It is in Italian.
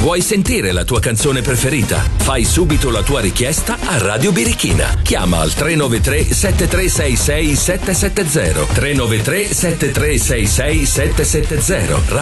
Vuoi sentire la tua canzone preferita? Fai subito la tua richiesta a Radio Birichina. Chiama al 393 7366 770. 393 7366 770.